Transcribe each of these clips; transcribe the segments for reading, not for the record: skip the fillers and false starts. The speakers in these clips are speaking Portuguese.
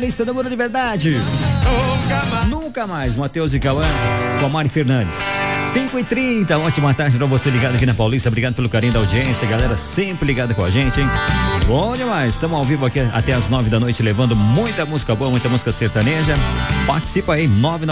Sexta do Amor de Verdade. Nunca mais, Matheus e Cauã com a Mari Fernandes. 5h30, ótima tarde pra você ligado aqui na Paulista. Obrigado pelo carinho da audiência, galera sempre ligada com a gente, hein? Bom demais, estamos ao vivo aqui até as 9 da noite, levando muita música boa, muita música sertaneja. Participa aí,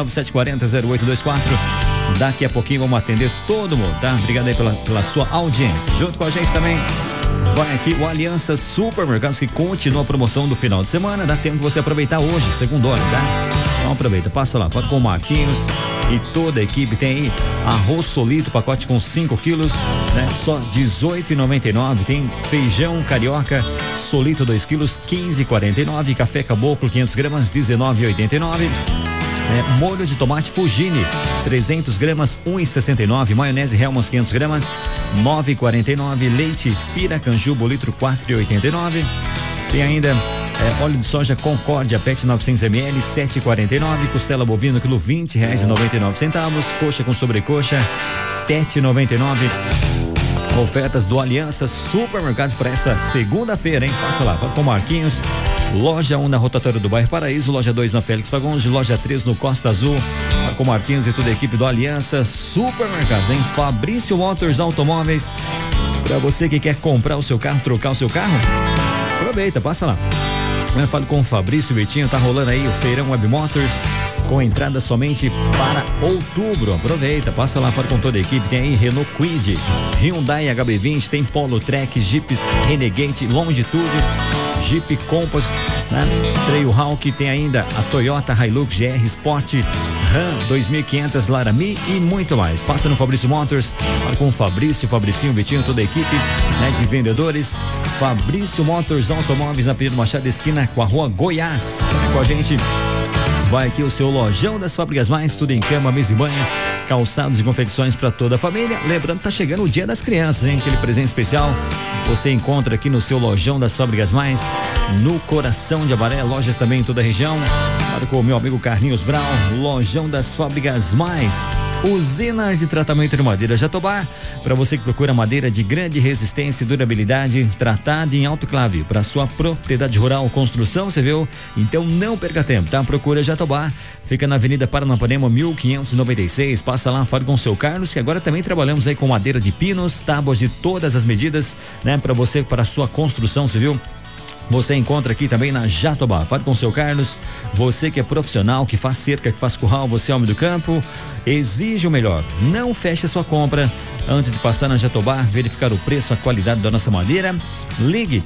997400824. Daqui a pouquinho vamos atender todo mundo, tá? Obrigado aí pela sua audiência. Junto com a gente também vai aqui o Aliança Supermercados, que continua a promoção do final de semana. Dá tempo de você aproveitar hoje, segunda hora, tá? Então aproveita, passa lá, pode com o Marquinhos e toda a equipe. Tem aí arroz solito, pacote com 5 quilos, né? Só R$18,99. Tem feijão carioca solito 2 quilos, R$15,49. Café Caboclo 500 gramas, R$19,89. Molho de tomate Fugini 300 gramas, R$1,69. Maionese Hellmann's 500 gramas, R$9,49. Leite Piracanjubo litro, R$4,89. Tem ainda óleo de soja Concórdia PET 900 ml, R$7,49. Costela bovina quilo R$20,99. Coxa com sobrecoxa, R$7,99. Ofertas do Aliança Supermercados para essa segunda-feira, hein? Passa lá, pode com Marquinhos. Loja 1 na rotatória do bairro Paraíso, loja 2 na Félix Fagundes, loja 3 no Costa Azul. Com Marquinhos e toda a equipe do Aliança Supermercados, hein? Fabrício Motors Automóveis. Para você que quer comprar o seu carro, trocar o seu carro, aproveita, passa lá. Eu falo com o Fabrício Vitinho, tá rolando aí o Feirão Web Motors, com entrada somente para outubro. Aproveita, passa lá, fora com toda a equipe. Tem aí Renault Kwid, Hyundai HB20, tem Polo Trek, Jeeps Renegade, Longitude, Jeep Compass, né? Trailhawk, tem ainda a Toyota Hilux GR Sport, Ram 2500, Laramie e muito mais. Passa no Fabrício Motors, fala com o Fabricinho, Vitinho, toda a equipe, né, de vendedores. Fabrício Motors Automóveis, na Pedro Machado, esquina com a Rua Goiás. Tá com a gente. Vai aqui o seu Lojão das Fábricas Mais, tudo em cama, mesa e banho, calçados e confecções para toda a família. Lembrando que tá chegando o Dia das Crianças, hein? Aquele presente especial você encontra aqui no seu Lojão das Fábricas Mais, no coração de Avaré. Lojas também em toda a região. Para com o meu amigo Carlinhos Brown, Lojão das Fábricas Mais. Usina de tratamento de madeira Jatobá, para você que procura madeira de grande resistência e durabilidade, tratada em autoclave para sua propriedade rural, construção, você viu? Então não perca tempo, tá? Procura Jatobá, fica na Avenida Paranapanema 1596, passa lá, fala com o seu Carlos, que agora também trabalhamos aí com madeira de pinos, tábuas de todas as medidas, né? Para você, para a sua construção, você viu? Você encontra aqui também na Jatobá. Fale com o seu Carlos. Você que é profissional, que faz cerca, que faz curral, você é homem do campo, exige o melhor. Não feche a sua compra antes de passar na Jatobá, verificar o preço, a qualidade da nossa madeira. Ligue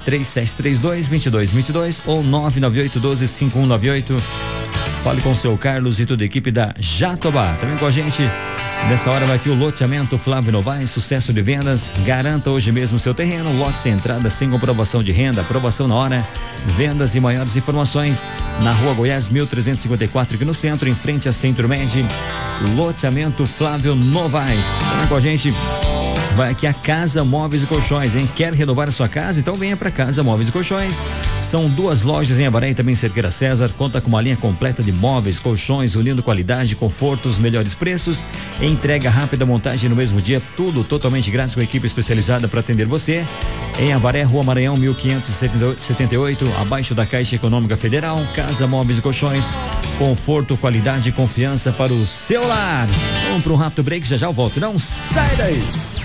3732-2222 ou 99812-5198. Fale com o seu Carlos e toda a equipe da Jatobá. Também com a gente. Nessa hora vai aqui o loteamento Flávio Novaes, sucesso de vendas. Garanta hoje mesmo seu terreno, lote sem entrada, sem comprovação de renda, aprovação na hora. Vendas e maiores informações na Rua Goiás 1354, aqui no centro, em frente a Centro Med. Loteamento Flávio Novaes. Também com a gente vai aqui a Casa Móveis e Colchões, hein? Quer renovar a sua casa? Então venha para Casa Móveis e Colchões. São 2 lojas em Avaré e também em Cerqueira César. Conta com uma linha completa de móveis, colchões, unindo qualidade, conforto, os melhores preços. Entrega rápida, montagem no mesmo dia, tudo totalmente grátis com a equipe especializada para atender você. Em Avaré, Rua Maranhão 1578, abaixo da Caixa Econômica Federal. Casa Móveis e Colchões, conforto, qualidade e confiança para o seu lar. Vamos para um rápido break, já já eu volto. Não sai daí!